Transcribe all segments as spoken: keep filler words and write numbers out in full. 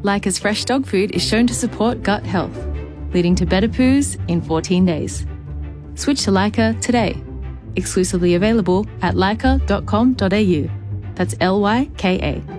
Leica's fresh dog food is shown to support gut health, leading to better poos in fourteen days. Switch to Leica today. Exclusively available at leica dot com dot a u. That's L Y K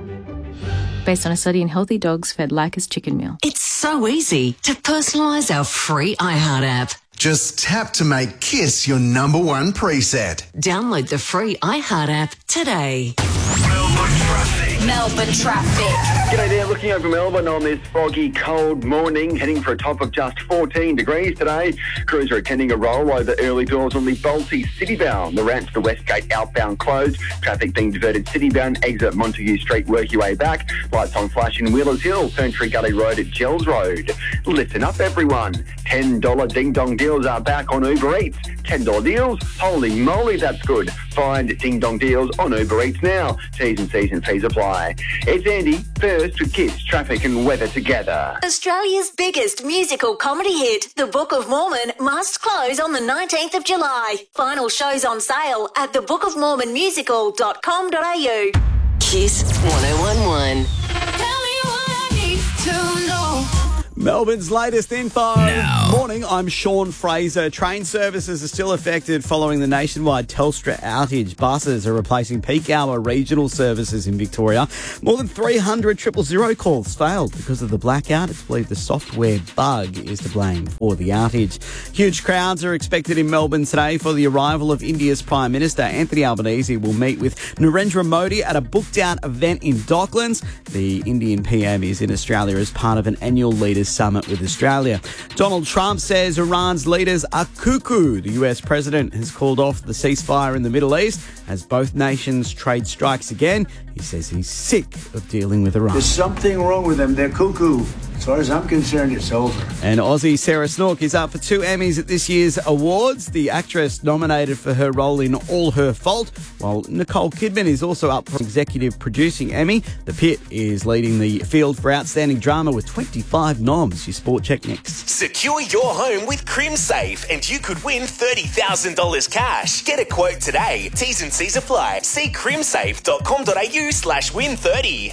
A. Based on a study in healthy dogs fed Leica's chicken meal. It's so easy to personalise our free iHeart app. Just tap to make KISS your number one preset. Download the free iHeart app today. Melbourne traffic. Melbourne traffic. G'day there, looking over Melbourne on this foggy, cold morning, heading for a top of just fourteen degrees today. Crews are attending a rollover early doors on the Balti Citybound. The ramp to the Westgate outbound closed. Traffic being diverted citybound, exit Montague Street, work your way back. Lights on flash in Wheelers Hill, Ferntree Gully Road at Gels Road. Listen up, everyone. ten dollar ding-dong deals are back on Uber Eats. ten dollar deals? Holy moly, that's good. Find ding-dong deals on Uber Eats now. T's and C's and fees apply. It's Andy, first to KISS traffic and weather together. Australia's biggest musical comedy hit, The Book of Mormon, must close on the nineteenth of July. Final shows on sale at the book of mormon musical dot com dot a u. KISS one oh one one. Tell me what I need to know. Melbourne's latest info. Now. Morning, I'm Sean Fraser. Train services are still affected following the nationwide Telstra outage. Buses are replacing peak hour regional services in Victoria. More than three hundred triple zero calls failed because of the blackout. It's believed the software bug is to blame for the outage. Huge crowds are expected in Melbourne today for the arrival of India's Prime Minister. Anthony Albanese will meet with Narendra Modi at a booked-out event in Docklands. The Indian P M is in Australia as part of an annual Leaders Summit with Australia. Donald Trump says Iran's leaders are cuckoo. The U S president has called off the ceasefire in the Middle East as both nations trade strikes again. He says he's sick of dealing with Iran. There's something wrong with them. They're cuckoo. As far as I'm concerned, it's over. And Aussie Sarah Snook is up for two Emmys at this year's awards. The actress nominated for her role in All Her Fault, while Nicole Kidman is also up for Executive Producing Emmy. The Pit is leading the field for Outstanding Drama with twenty-five noms. Your Sport Check next. Secure your home with CrimSafe and you could win thirty thousand dollars cash. Get a quote today. T's and C's apply. See crimsafe dot com dot a u slash win thirty.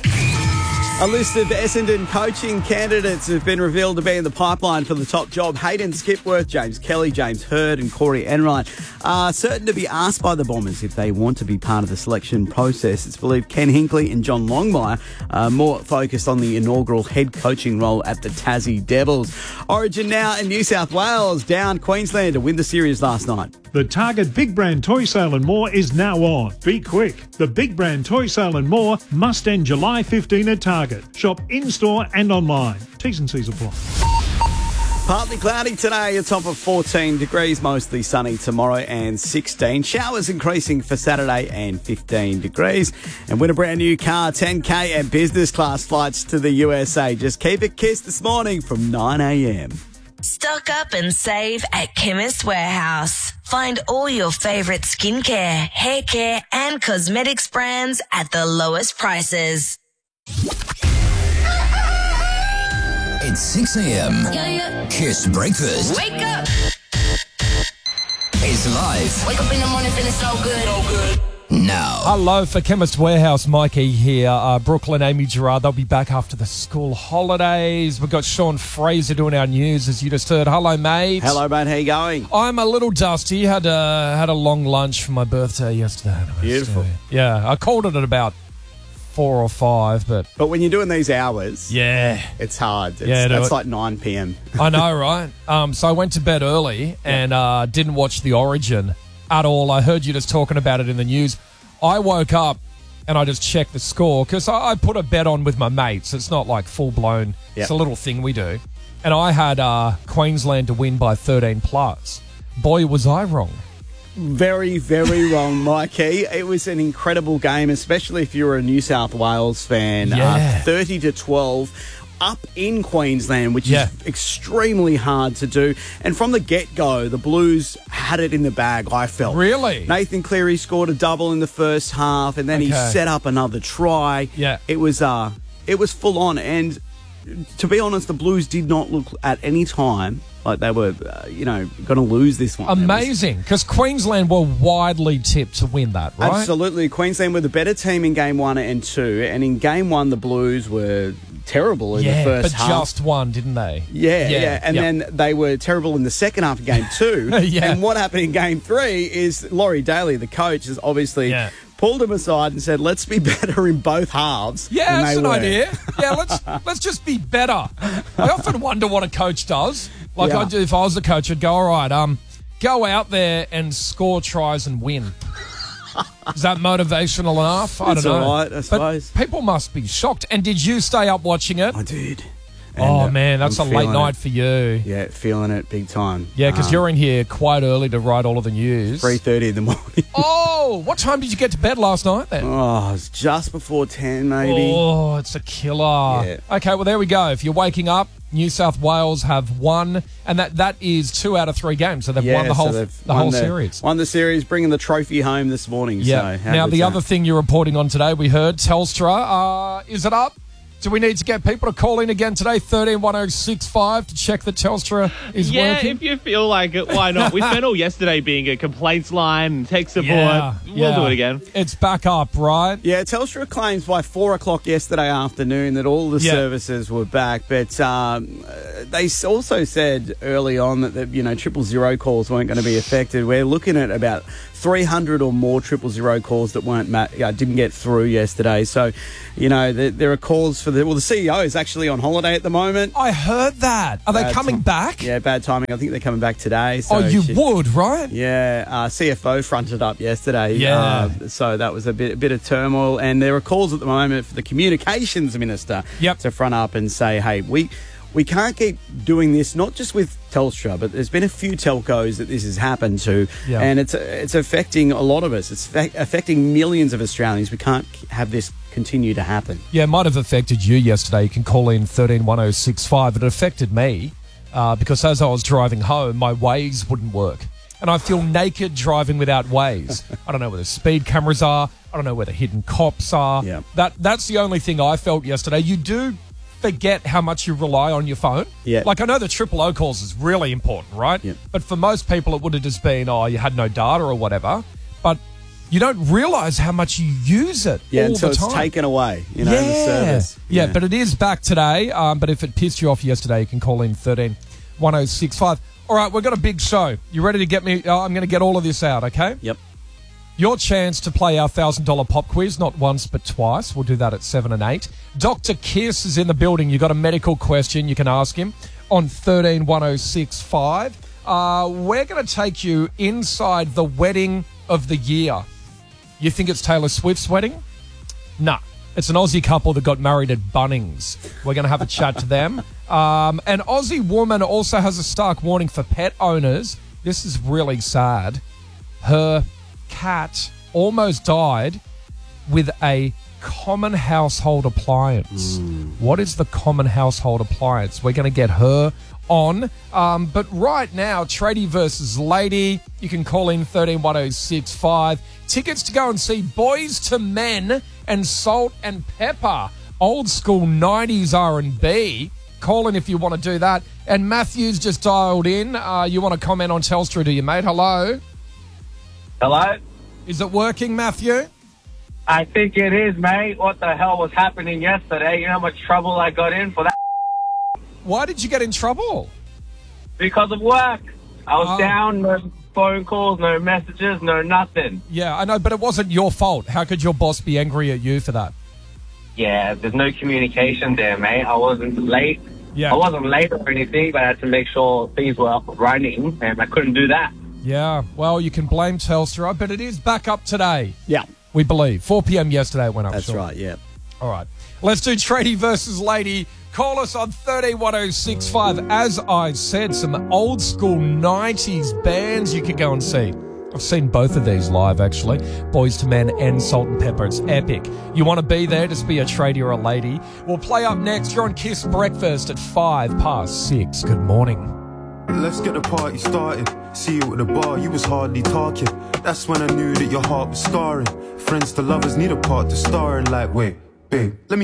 A list of Essendon coaching candidates have been revealed to be in the pipeline for the top job. Hayden Skipworth, James Kelly, James Hurd and Corey Enright are certain to be asked by the Bombers if they want to be part of the selection process. It's believed Ken Hinkley and John Longmire are more focused on the inaugural head coaching role at the Tassie Devils. Origin now in New South Wales, down Queensland to win the series last night. The Target Big Brand Toy Sale and More is now on. Be quick. The Big Brand Toy Sale and More must end July fifteenth at Target. Shop in-store and online. T's and C's apply. Partly cloudy today, a top of fourteen degrees, mostly sunny tomorrow and sixteen. Showers increasing for Saturday and fifteen degrees. And win a brand new car, ten K and business class flights to the U S A. Just keep it KISS this morning from nine a.m. Stock up and save at Chemist Warehouse. Find all your favourite skincare, hair care and cosmetics brands at the lowest prices. It's six a.m. Yeah, yeah. KISS Breakfast Wake up. is live Wake up in the morning feeling so good. So good. now. Hello for Chemist Warehouse. Mikey here. Uh, Brooklyn, Amy Gerard. They'll be back after the school holidays. We've got Sean Fraser doing our news, as you just heard. Hello, mate. Hello, mate. How you going? I'm a little dusty. Had a, had a long lunch for my birthday yesterday. Beautiful. Yeah, I called it at about four or five, but... But when you're doing these hours... Yeah. It's hard. It's, yeah, that's it. like nine p.m. I know, right? Um, so I went to bed early and uh, didn't watch the Origin at all. I heard you just talking about it in the news. I woke up and I just checked the score because I, I put a bet on with my mates. It's not like full-blown. Yep. It's a little thing we do. And I had uh, Queensland to win by thirteen plus. Boy, was I wrong. Very, very wrong, Mikey. It was an incredible game, especially if you're a New South Wales fan. Yeah. Uh, thirty to twelve. Up in Queensland, which Yeah. is extremely hard to do. And from the get-go, the Blues had it in the bag, I felt. Really? Nathan Cleary scored a double in the first half, and then he Okay. set up another try. Yeah. It was uh, it was full on. And to be honest, the Blues did not look at any time like they were, uh, you know, going to lose this one. Amazing, because Queensland were widely tipped to win that, right? Absolutely. Queensland were the better team in game one and two. And in game one, the Blues were terrible in yeah, the first but half. just one, didn't they? Yeah, yeah, Yeah, and yeah. then they were terrible in the second half of game two. Yeah. And what happened in game three is Laurie Daly, the coach, has obviously Yeah. pulled him aside and said, "Let's be better in both halves." Yeah, and that's they an were. idea. Yeah, let's let's just be better. I often wonder what a coach does. Like, Yeah. I do, if I was the coach, I'd go, all right, um, go out there and score tries and win. Is that motivational enough? I It's don't know. all right, I suppose. But people must be shocked. And did you stay up watching it? I did. Oh, And, uh, man, that's I'm a late feeling night it. for you. Yeah, feeling it big time. Yeah, because Um, you're in here quite early to write all of the news. three thirty in the morning. Oh, what time did you get to bed last night then? Oh, it's just before ten, maybe. Oh, it's a killer. Yeah. Okay, well, there we go. If you're waking up, New South Wales have won, and that, that is two out of three games. So they've Yeah, won the so whole, they've the won whole the- series. Won the series, bringing the trophy home this morning. Yeah. So how Now, good's the that? other thing you're reporting on today, we heard Telstra. Uh, is it up? Do we need to get people to call in again today? thirteen one oh six five to check that Telstra is yeah, working? if you feel like it, why not? We spent all yesterday being a complaints line and tech support. Yeah, we'll yeah. do it again. It's back up, right? Yeah, Telstra claims by four o'clock yesterday afternoon that all the Yeah. services were back, but um, uh, they s- also said early on that, that you know triple zero calls weren't going to be affected. We're looking at about three hundred or more triple zero calls that weren't ma- uh, didn't get through yesterday. So, you know, there, there are calls for the well, the C E O is actually on holiday at the moment. I heard that. Are they Bad coming ti- back? Yeah, bad timing. I think they're coming back today. So oh, you she- would, right? Yeah, uh, C F O fronted up yesterday. Yeah. Uh, so that was a bit, a bit of turmoil. And there are calls at the moment for the communications minister Yep. to front up and say, hey, we we can't keep doing this, not just with Telstra, but there's been a few telcos that this has happened to. Yeah. And it's it's affecting a lot of us. It's fa- affecting millions of Australians. We can't have this continue to happen. Yeah, it might have affected you yesterday. You can call in thirteen one oh six five. It affected me uh, because as I was driving home, my Waze wouldn't work. And I feel naked driving without Waze. I don't know where the speed cameras are. I don't know where the hidden cops are. Yeah. That That's the only thing I felt yesterday. You do forget how much you rely on your phone. Yeah. Like, I know the triple O calls is really important, right? Yeah. But for most people, it would have just been, oh, you had no data or whatever. But you don't realise how much you use it Yeah, all until the time. it's taken away, you know, the service. Yeah, but it is back today. Um, but if it pissed you off yesterday, you can call in thirteen one oh six five. All right, we've got a big show. You ready to get me? Oh, I'm going to get all of this out, okay? Yep. Your chance to play our one thousand dollars pop quiz, not once but twice. We'll do that at seven and eight. Doctor Kiss is in the building. You've got a medical question you can ask him on thirteen one oh six five. Uh, we're going to take you inside the wedding of the year. You think it's Taylor Swift's wedding? Nah. It's an Aussie couple that got married at Bunnings. We're going to have a chat to them. Um, an Aussie woman also has a stark warning for pet owners. This is really sad. Her cat almost died with a common household appliance. What is the common household appliance? We're going to get her on. Um, but right now, Tradie versus Lady. You can call in thirteen one oh six five. Tickets to go and see Boys to Men and Salt and Pepper. Old school nineties R and B. Call in if you want to do that. And Matthew's just dialed in. Uh, you want to comment on Telstra, do you, mate? Hello? Hello? Is it working, Matthew? I think it is, mate. What the hell was happening yesterday? You know how much trouble I got in for that? Why did you get in trouble? Because of work. I was Oh. down, no phone calls, no messages, no nothing. Yeah, I know, but it wasn't your fault. How could your boss be angry at you for that? Yeah, there's no communication there, mate. I wasn't late. Yeah. I wasn't late or anything, but I had to make sure things were up and running, and I couldn't do that. Yeah, well, you can blame Telstra, but it is back up today. Yeah. We believe. four p.m. yesterday it went up. That's sure. right, yeah. All right. Let's do Tradie versus Lady. Call us on thirteen one oh six five. As I said, some old school nineties bands you could go and see. I've seen both of these live, actually. Boys to Men and Salt and Pepper. It's epic. You want to be there, just be a tradie or a lady. We'll play up next. You're on Kiss Breakfast at five past six. Good morning. Let's get the party started. See you at the bar, you was hardly talking. That's when I knew that your heart was scarring. Friends to lovers need a part to star in. Like, wait, babe, let me